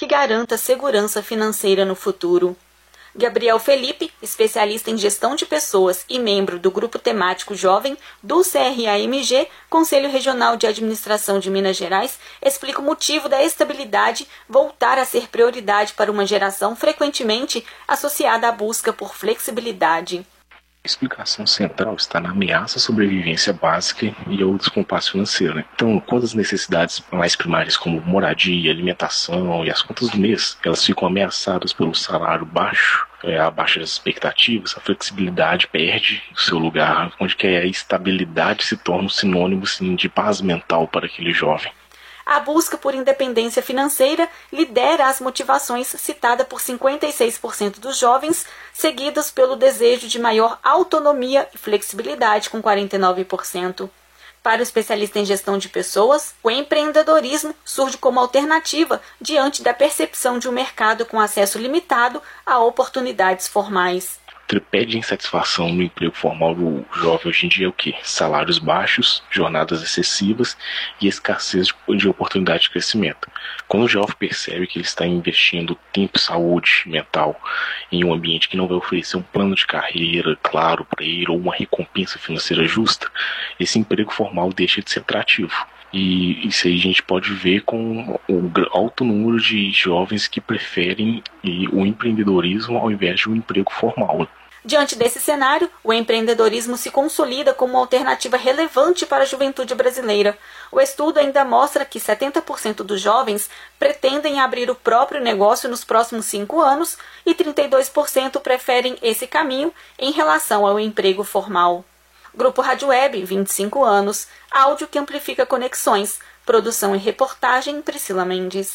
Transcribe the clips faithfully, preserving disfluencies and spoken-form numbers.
que garanta segurança financeira no futuro. Gabriel Felipe, especialista em gestão de pessoas e membro do Grupo Temático Jovem do C R A M G, Conselho Regional de Administração de Minas Gerais, explica o motivo da estabilidade voltar a ser prioridade para uma geração frequentemente associada à busca por flexibilidade. A explicação central está na ameaça à sobrevivência básica e ao descompasso financeiro. Né? Então, quando as necessidades mais primárias como moradia, alimentação e as contas do mês, elas ficam ameaçadas pelo salário baixo, é, abaixo das expectativas, a flexibilidade perde o seu lugar, onde que a estabilidade se torna um sinônimo assim, de paz mental para aquele jovem. A busca por independência financeira lidera as motivações citada por cinquenta e seis por cento dos jovens, seguidas pelo desejo de maior autonomia e flexibilidade, com quarenta e nove por cento. Para o especialista em gestão de pessoas, o empreendedorismo surge como alternativa diante da percepção de um mercado com acesso limitado a oportunidades formais. O tripé de insatisfação no emprego formal do jovem hoje em dia é o quê? Salários baixos, jornadas excessivas e escassez de oportunidade de crescimento. Quando o jovem percebe que ele está investindo tempo e saúde mental em um ambiente que não vai oferecer um plano de carreira claro para ele ou uma recompensa financeira justa, esse emprego formal deixa de ser atrativo. E isso aí a gente pode ver com o alto número de jovens que preferem o empreendedorismo ao invés de um emprego formal. Diante desse cenário, o empreendedorismo se consolida como uma alternativa relevante para a juventude brasileira. O estudo ainda mostra que setenta por cento dos jovens pretendem abrir o próprio negócio nos próximos cinco anos e trinta e dois por cento preferem esse caminho em relação ao emprego formal. Grupo Rádio Web, vinte e cinco anos, áudio que amplifica conexões. Produção e reportagem, Priscila Mendes.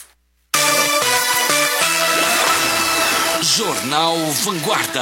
Jornal Vanguarda.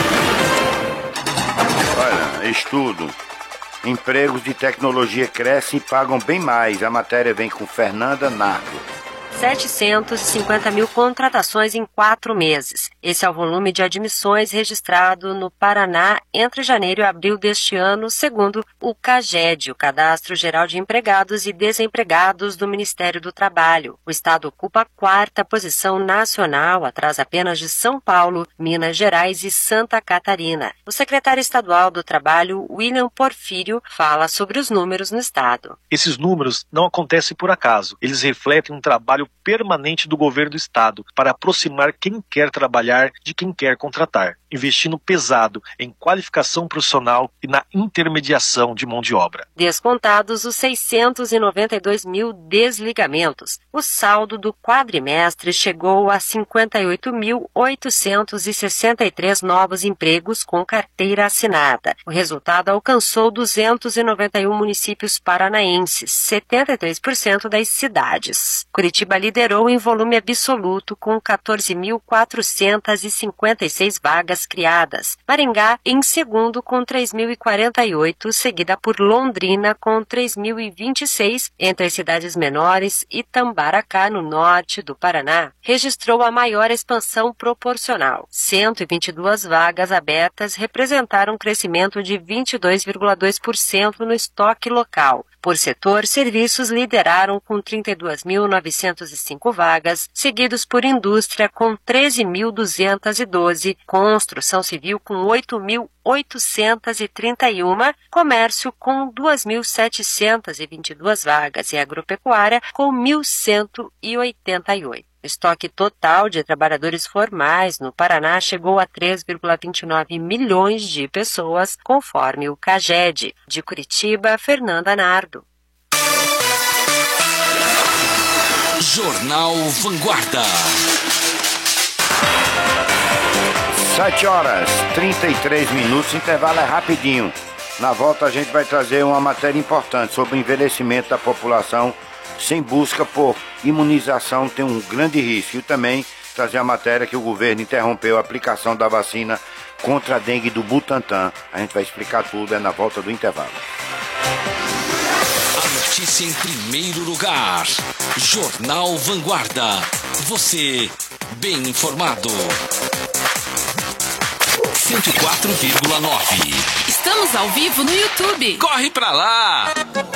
Olha, estudo. Empregos de tecnologia crescem e pagam bem mais. A matéria vem com Fernanda Nardo. setecentos e cinquenta mil contratações em quatro meses. Esse é o volume de admissões registrado no Paraná entre janeiro e abril deste ano, segundo o CAGED, o Cadastro Geral de Empregados e Desempregados do Ministério do Trabalho. O estado ocupa a quarta posição nacional, atrás apenas de São Paulo, Minas Gerais e Santa Catarina. O secretário estadual do Trabalho, William Porfírio, fala sobre os números no estado. Esses números não acontecem por acaso. Eles refletem um trabalho permanente do governo do estado para aproximar quem quer trabalhar de quem quer contratar, investindo pesado em qualificação profissional e na intermediação de mão de obra. Descontados os seiscentos e noventa e dois mil desligamentos, o saldo do quadrimestre chegou a cinquenta e oito mil oitocentos e sessenta e três novos empregos com carteira assinada. O resultado alcançou duzentos e noventa e um municípios paranaenses, setenta e três por cento das cidades. Curitiba liderou em volume absoluto com quatorze mil quatrocentos e cinquenta e seis vagas criadas. Maringá em segundo com três mil e quarenta e oito, seguida por Londrina com três mil e vinte e seis. Entre as cidades menores, Itambaracá, no norte do Paraná, registrou a maior expansão proporcional. cento e vinte e duas vagas abertas representaram um crescimento de vinte e dois vírgula dois por cento no estoque local. Por setor, serviços lideraram com trinta e duas mil novecentos e cinco vagas, seguidos por indústria com treze mil duzentos e doze, construção civil com oito mil oitocentos e trinta e um, comércio com duas mil setecentos e vinte e duas vagas e agropecuária com mil cento e oitenta e oito. O estoque total de trabalhadores formais no Paraná chegou a três vírgula vinte e nove milhões de pessoas, conforme o CAGED. De Curitiba, Fernanda Nardo. Jornal Vanguarda. sete horas, trinta e três minutos, intervalo é rapidinho. Na volta a gente vai trazer uma matéria importante sobre o envelhecimento da população sem busca por imunização, tem um grande risco. E também trazer a matéria que o governo interrompeu a aplicação da vacina contra a dengue do Butantan. A gente vai explicar tudo, é na volta do intervalo. A notícia em primeiro lugar. Jornal Vanguarda. Você bem informado. cento e quatro vírgula nove. Estamos ao vivo no YouTube. Corre pra lá!